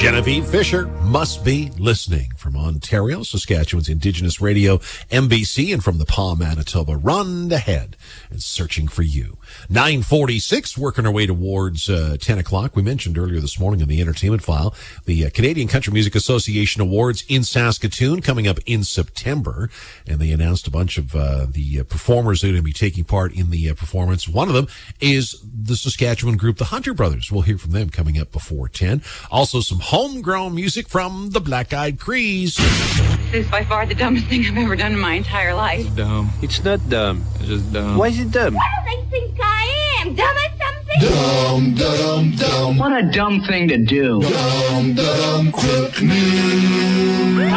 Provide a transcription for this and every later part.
Genevieve Fisher must be listening from Ontario, Saskatchewan's Indigenous Radio, MBC, and from the Pas, Manitoba, run ahead and searching for you. 9:46, working our way towards 10 o'clock. We mentioned earlier this morning in the entertainment file, the Canadian Country Music Association Awards in Saskatoon coming up in September. And they announced a bunch of the performers that are going to be taking part in the performance. One of them is the Saskatchewan group, the Hunter Brothers. We'll hear from them coming up before 10. Also, some homegrown music from the Black Eyed Crees. This is by far the dumbest thing I've ever done in my entire life. It's dumb. It's not dumb. It's just dumb. Why is it dumb? What do they think I am? Dumb at something? Dumb, dumb, dumb. What a dumb thing to do. Dumb, dumb, quick news.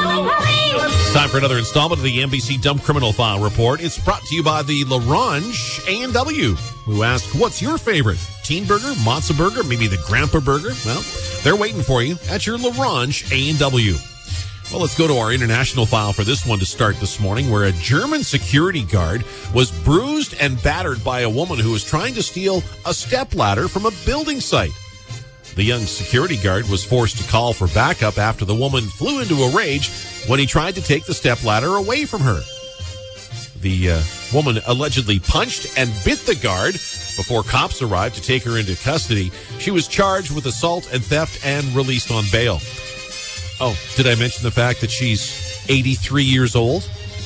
Time for another installment of the NBC Dumb Criminal File Report. It's brought to you by the LaRange A&W, who asked, what's your favorite? Teen Burger, Matzo Burger, maybe the Grandpa Burger? Well, they're waiting for you at your LaRange A&W. Well, let's go to our international file for this one to start this morning, where a German security guard was bruised and battered by a woman who was trying to steal a stepladder from a building site. The young security guard was forced to call for backup after the woman flew into a rage when he tried to take the stepladder away from her. The woman allegedly punched and bit the guard before cops arrived to take her into custody. She was charged with assault and theft and released on bail. Oh, did I mention the fact that she's 83 years old?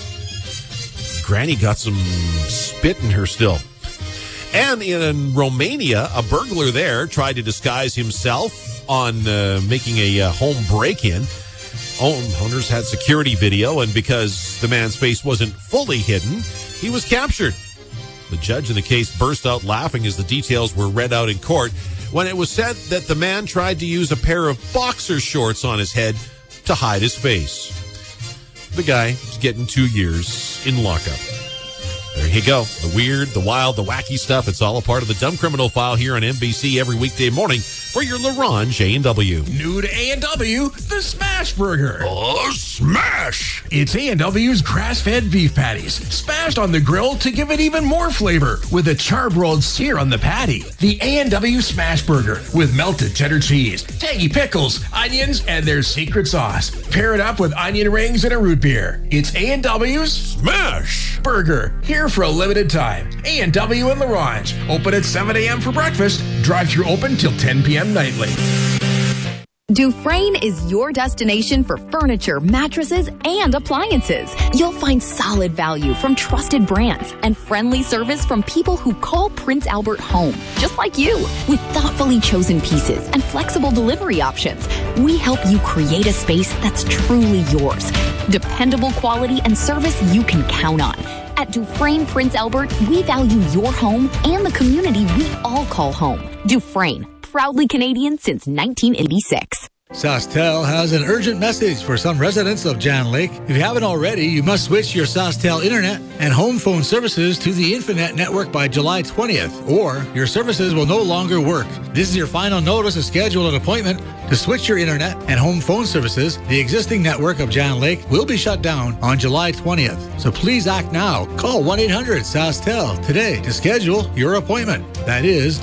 Granny got some spit in her still. And in Romania, a burglar there tried to disguise himself on making a home break-in. Owners had security video, and because the man's face wasn't fully hidden, he was captured. The judge in the case burst out laughing as the details were read out in court when it was said that the man tried to use a pair of boxer shorts on his head to hide his face. The guy is getting 2 years in lockup. There you go. The weird, the wild, the wacky stuff. It's all a part of the Dumb Criminal File here on NBC every weekday morning for your LaRange A&W. New to A&W, the Smash Burger. Oh, smash! It's A&W's grass-fed beef patties, smashed on the grill to give it even more flavor with a charbroiled sear on the patty. The A&W Smash Burger with melted cheddar cheese, tangy pickles, onions, and their secret sauce. Pair it up with onion rings and a root beer. It's A&W's Smash! Burger, here for a limited time. A&W in LaRange, open at 7 a.m. for breakfast, drive-thru open till 10 p.m. nightly. Dufresne is your destination for furniture, mattresses, and appliances. You'll find solid value from trusted brands and friendly service from people who call Prince Albert home, just like you. With thoughtfully chosen pieces and flexible delivery options, we help you create a space that's truly yours. Dependable quality and service you can count on. At Dufresne Prince Albert, we value your home and the community we all call home. Dufresne, proudly Canadian since 1986. SaskTel has an urgent message for some residents of Jan Lake. If you haven't already, you must switch your SaskTel internet and home phone services to the Infinet network by July 20th, or your services will no longer work. This is your final notice to schedule an appointment to switch your internet and home phone services. The existing network of Jan Lake will be shut down on July 20th. So please act now. Call 1-800-SaskTel today to schedule your appointment. That is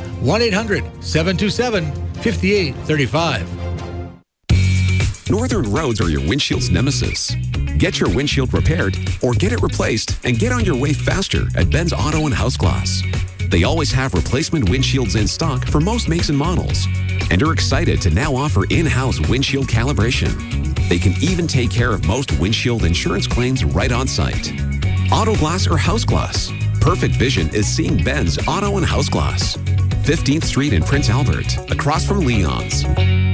1-800-727-5835. Northern roads are your windshield's nemesis. Get your windshield repaired or get it replaced and get on your way faster at Ben's Auto and House Glass. They always have replacement windshields in stock for most makes and models and are excited to now offer in-house windshield calibration. They can even take care of most windshield insurance claims right on site. Auto glass or house glass, perfect vision is seeing Ben's Auto and House Glass. 15th Street in Prince Albert, across from Leon's.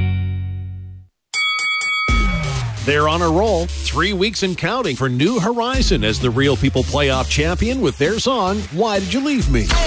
They're on a roll, 3 weeks and counting for New Horizon as the Real People playoff champion with their song, Why Did You Leave Me?